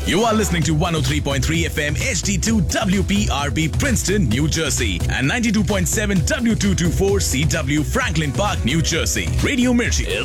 You are listening to 103.3 FM HD2 WPRB Princeton, New Jersey and 92.7 W224 CW Franklin Park, New Jersey. Radio Mirchi.